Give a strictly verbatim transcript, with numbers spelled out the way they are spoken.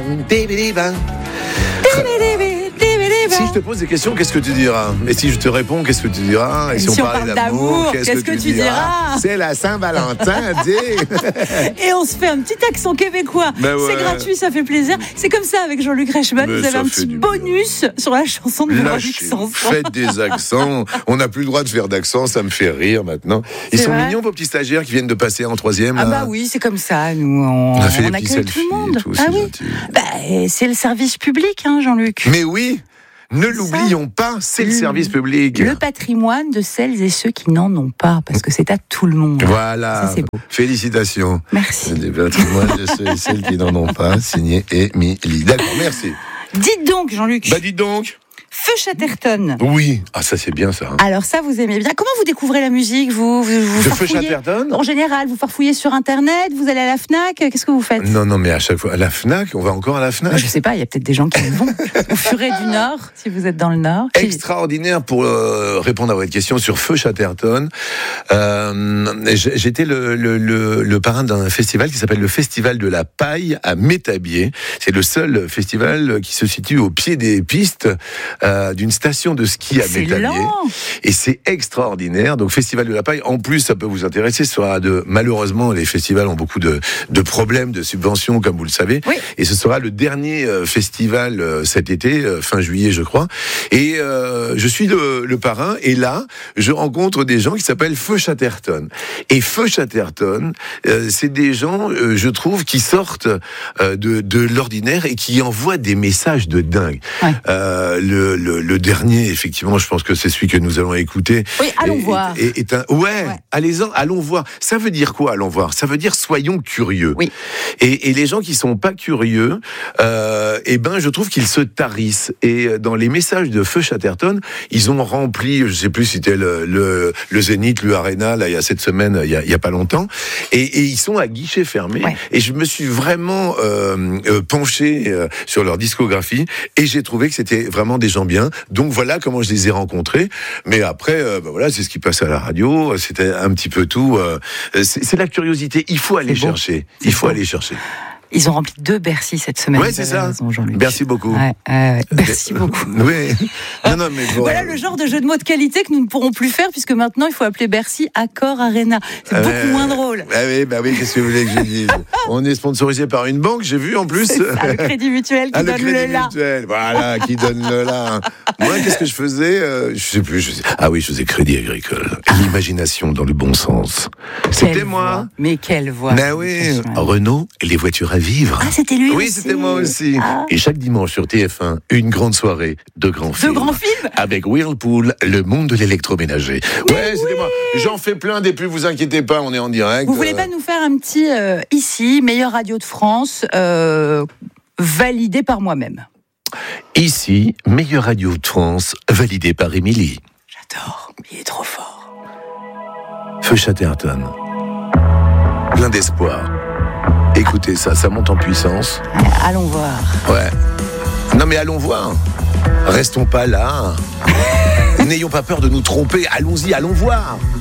Dibidi-bang. Si je te pose des questions, qu'est-ce que tu diras? Et si je te réponds, qu'est-ce que tu diras? Et si, si on, on parlait parle d'amour, d'amour, qu'est-ce, qu'est-ce que, que tu tu diras, diras? C'est la Saint-Valentin, dis. Et on se fait un petit accent québécois. Ben ouais. C'est gratuit, ça fait plaisir. C'est comme ça avec Jean-Luc Reichmann. Mais vous avez ça un fait petit du bien. bonus sur la chanson de Véronique Lâchez, Sanson. faites des accents. On n'a plus le droit de faire d'accents, ça me fait rire maintenant. Ils C'est sont vrai mignons, vos petits stagiaires qui viennent de passer en troisième. Ah là. bah oui, c'est comme ça. Nous, on, On a fait on des petits accueille tout selfies le monde. et tout, Ah c'est oui. gentil. Bah, c'est le service public, hein, Jean-Luc. Mais oui, ne l'oublions pas, c'est le Le- service public. Le patrimoine de celles et ceux qui n'en ont pas, parce que c'est à tout le monde. Voilà, Ça, c'est beau. Félicitations. Merci. Des patrimoines de ceux et celles qui n'en ont pas, signé Émilie. D'accord, merci. Dites donc, Jean-Luc, Bah dites donc. Feu Chatterton. Oui, ah ça c'est bien ça. hein. Alors ça, vous aimez bien. Comment vous découvrez la musique, vous, vous, vous De Feu farfouillez Chatterton? En général, vous farfouillez sur Internet, vous allez à la Fnac, qu'est-ce que vous faites? Non, non, mais à chaque fois, à la Fnac, on va encore à la Fnac. Je sais pas, il y a peut-être des gens qui y vont. Au Furet du Nord, si vous êtes dans le Nord. Qui- Extraordinaire pour euh, répondre à votre question sur Feu Chatterton. Euh, j'- j'étais le, le, le, le parrain d'un festival qui s'appelle le Festival de la Paille à Métabier. C'est le seul festival qui se situe au pied des pistes euh, d'une station de ski à C'est Métabier. lent. Et c'est extraordinaire. Donc Festival de la Paille, en plus ça peut vous intéresser, ce sera de, malheureusement les festivals ont beaucoup de, de problèmes de subventions comme vous le savez. Oui. Et ce sera le dernier euh, festival euh, cet été, euh, fin juillet je crois. Et euh, je suis le, le parrain et là je rencontre des gens qui s'appellent Feu Chatterton. Et Feu Chatterton, euh, c'est des gens, euh, je trouve, qui sortent euh, de, de l'ordinaire et qui envoient des messages de dingue. Ouais. Euh, le, le, le dernier, effectivement, je pense que c'est celui que nous allons écouter. Oui, allons est, voir. Est, est un, ouais, Ouais. allez-en, allons voir. Ça veut dire quoi, allons voir? Ça veut dire soyons curieux. Oui. Et, et les gens qui sont pas curieux, euh, eh ben, je trouve qu'ils se tarissent. Et dans les messages de Feu Chatterton, ils ont rempli, je sais plus si c'était le, le, le Zénith, le Arena, là, il y a cette semaine, il y a, il y a pas longtemps. Et, et ils sont à guichet fermé. Ouais. Et je me suis vraiment euh, euh, penché euh, sur leur discographie et j'ai trouvé que c'était vraiment des gens bien. Donc voilà comment je les ai rencontrés. Mais après, euh, bah voilà, c'est ce qui passe à la radio. C'était un petit peu tout. Euh, c'est, c'est la curiosité. Il faut aller C'est beau. chercher. C'est Il faut beau. aller chercher. Ils ont rempli deux Bercy cette semaine. Ouais, vous c'est avez ça. raison, Jean-Luc. Merci beaucoup. Ouais, ouais, ouais. Merci beaucoup. Oui. Non, non, mais bon, Voilà le genre de jeu de mots de qualité que nous ne pourrons plus faire puisque maintenant il faut appeler Bercy Accor Arena. C'est Euh, beaucoup moins drôle. Bah oui, bah oui, qu'est-ce que vous voulez que je dise? On est sponsorisé par une banque, j'ai vu en plus. C'est ça, le Crédit Mutuel qui Ah, le donne crédit le là. mutuel, voilà, qui donne le là. Moi, qu'est-ce que je faisais euh, Je sais plus. Je sais... Ah oui, je faisais Crédit Agricole. L'imagination dans le bon sens. C'était Quelle moi. voix. Mais quelle voix. Ben oui, Renault, les voitures à vivre. Ah, c'était lui Oui, aussi. c'était moi aussi. Ah. Et chaque dimanche sur T F un, une grande soirée de grands De films. grands films. Avec Whirlpool, le monde de l'électroménager. Ouais, c'était moi. J'en fais plein des pubs, vous inquiétez pas, on est en direct. Vous voulez pas nous faire un petit euh, ici, meilleure radio de France, euh, validé par moi-même? Ici, meilleure radio de France, validée par Émilie. J'adore, il est trop fort. Feu Chatterton. Plein d'espoir. Écoutez ça, ça monte en puissance. Allons voir. Ouais. Non mais allons voir. Restons pas là. N'ayons pas peur de nous tromper. Allons-y, allons voir.